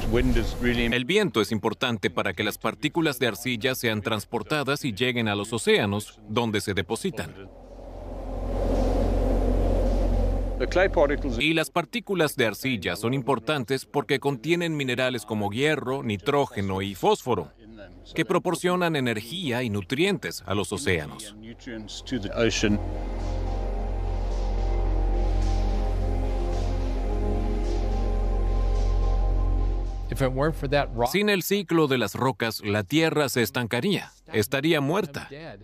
El viento es importante para que las partículas de arcilla sean transportadas y lleguen a los océanos, donde se depositan. Y las partículas de arcilla son importantes porque contienen minerales como hierro, nitrógeno y fósforo, que proporcionan energía y nutrientes a los océanos. Sin el ciclo de las rocas, la Tierra se estancaría, estaría muerta.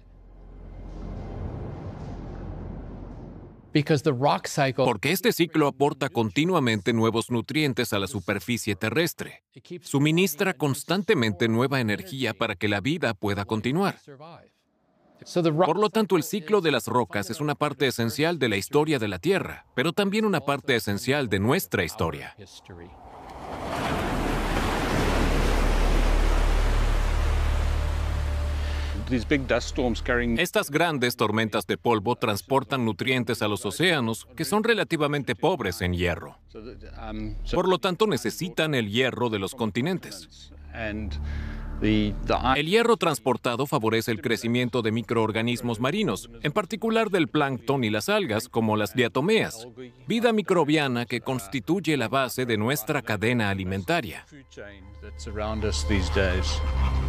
Porque este ciclo aporta continuamente nuevos nutrientes a la superficie terrestre. Suministra constantemente nueva energía para que la vida pueda continuar. Por lo tanto, el ciclo de las rocas es una parte esencial de la historia de la Tierra, pero también una parte esencial de nuestra historia. Estas grandes tormentas de polvo transportan nutrientes a los océanos que son relativamente pobres en hierro. Por lo tanto, necesitan el hierro de los continentes. El hierro transportado favorece el crecimiento de microorganismos marinos, en particular del plancton y las algas, como las diatomeas, vida microbiana que constituye la base de nuestra cadena alimentaria.